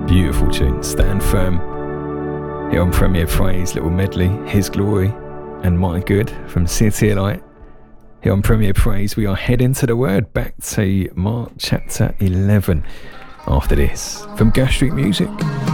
Beautiful tune, Stand Firm. Here on Premier Praise, little medley, His Glory and My Good from City Light. Here on Premier Praise, we are heading to the Word, back to Mark chapter 11 after this from Gas Street Music.